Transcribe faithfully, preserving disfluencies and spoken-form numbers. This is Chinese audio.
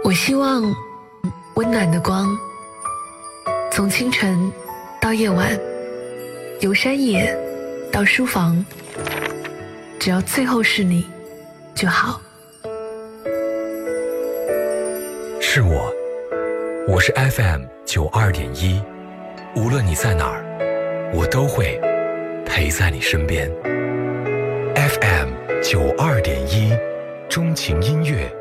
我希望温暖的光，从清晨到夜晚，由山野到书房，只要最后是你就好。 是我，我是 F M 九二点一，无论你在哪儿，我都会陪在你身边。F M 九二点一，钟情音乐，